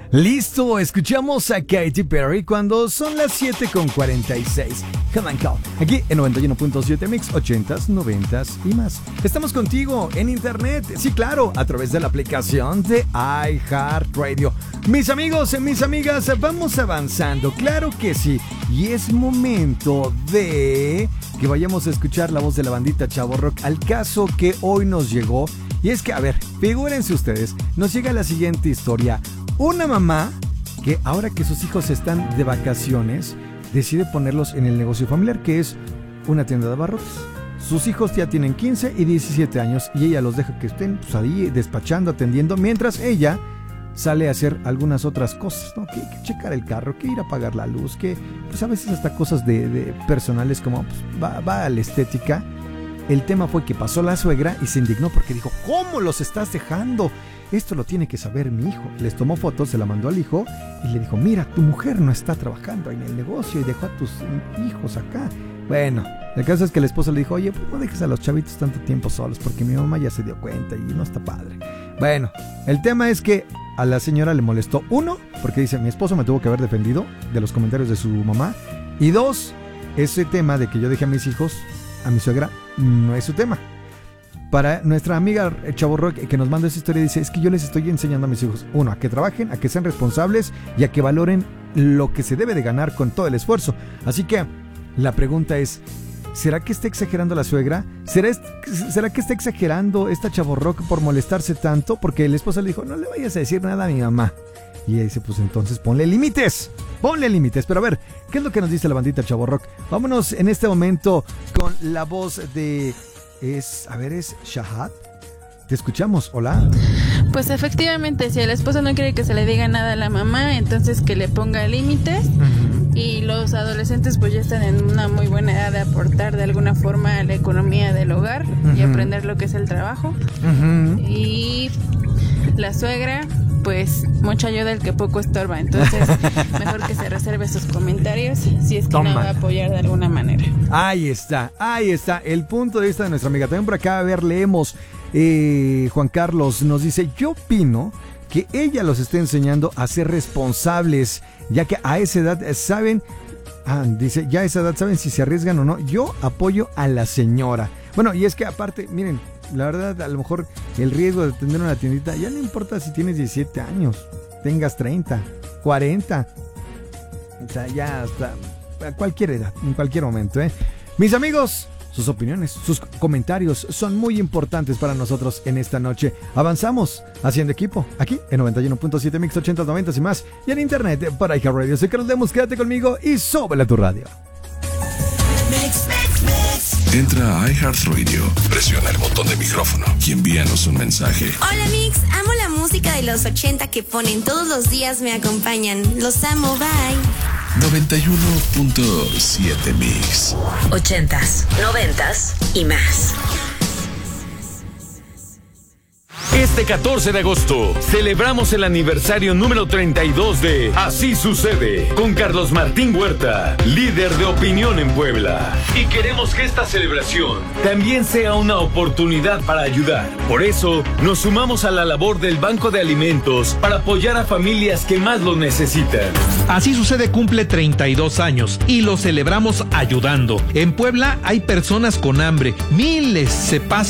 Listo, escuchamos a Katy Perry cuando son las 7:46. Come on, call. Aquí en 91.7 Mix, 80s, 90s y más. Estamos contigo en internet, sí, claro, a través de la aplicación de iHeartRadio. Mis amigos y mis amigas, vamos avanzando, claro que sí. Y es momento de que vayamos a escuchar la voz de la bandita Chavo Rock al caso que hoy nos llegó. Y es que, a ver, figúrense ustedes, nos llega la siguiente historia. Una mamá que ahora que sus hijos están de vacaciones decide ponerlos en el negocio familiar, que es una tienda de abarrotes. Sus hijos ya tienen 15 y 17 años y ella los deja que estén pues, ahí despachando, atendiendo, mientras ella sale a hacer algunas otras cosas, ¿no? Que checar el carro, que ir a pagar la luz, que pues a veces hasta cosas de personales como pues, va a la estética. El tema fue que pasó la suegra y se indignó porque dijo, ¿cómo los estás dejando? Esto lo tiene que saber mi hijo. Les tomó fotos, se la mandó al hijo y le dijo, mira, tu mujer no está trabajando en el negocio y dejó a tus hijos acá. Bueno, el caso es que la esposa le dijo, oye, pues no dejes a los chavitos tanto tiempo solos porque mi mamá ya se dio cuenta y no está padre. Bueno, el tema es que a la señora le molestó, uno, porque dice, mi esposo me tuvo que haber defendido de los comentarios de su mamá, y dos, ese tema de que yo dejé a mis hijos, a mi suegra, no es su tema. Para nuestra amiga Chavo Rock que nos manda esa historia, dice, es que yo les estoy enseñando a mis hijos, uno, a que trabajen, a que sean responsables y a que valoren lo que se debe de ganar con todo el esfuerzo. Así que la pregunta es, ¿será que está exagerando la suegra? ¿Será que está exagerando esta Chavo Rock por molestarse tanto? Porque la esposa le dijo, no le vayas a decir nada a mi mamá. Y ella dice, pues entonces ponle límites. Pero a ver, ¿qué es lo que nos dice la bandita Chavo Rock? Vámonos en este momento con la voz de... es Shahad. Te escuchamos, hola. Pues efectivamente, si el esposo no quiere que se le diga nada a la mamá, entonces que le ponga límites. Y los adolescentes pues ya están en una muy buena edad de aportar de alguna forma a la economía del hogar y aprender lo que es el trabajo. Y la suegra, pues mucha ayuda el que poco estorba, entonces mejor que se reserve sus comentarios si es que no va a apoyar de alguna manera. Ahí está el punto de vista de nuestra amiga. También por acá, a ver, leemos, Juan Carlos nos dice, yo opino que ella los está enseñando a ser responsables, ya que a esa edad saben, dice, ya a esa edad saben si se arriesgan o no. Yo apoyo a la señora. Bueno, y es que aparte, miren, la verdad, a lo mejor el riesgo de tener una tiendita, ya no importa si tienes 17 años, tengas 30, 40, o sea, ya hasta a cualquier edad, en cualquier momento, ¿eh? Mis amigos, sus opiniones, sus comentarios son muy importantes para nosotros en esta noche. Avanzamos haciendo equipo, aquí en 91.7 Mix 80, 90 y más, y en internet para iHeartRadio. Soy Carlos Lemos, quédate conmigo y súbele a tu radio. Entra a iHeartRadio, presiona el botón de micrófono y envíanos un mensaje. Hola Mix, amo la música de los 80 que ponen todos los días, me acompañan. Los amo, bye. 91.7 Mix. 80s, 90s y más. Este 14 de agosto celebramos el aniversario número 32 de Así Sucede con Carlos Martín Huerta, líder de opinión en Puebla. Y queremos que esta celebración también sea una oportunidad para ayudar. Por eso nos sumamos a la labor del Banco de Alimentos para apoyar a familias que más lo necesitan. Así Sucede cumple 32 años y lo celebramos ayudando. En Puebla hay personas con hambre, miles se pasan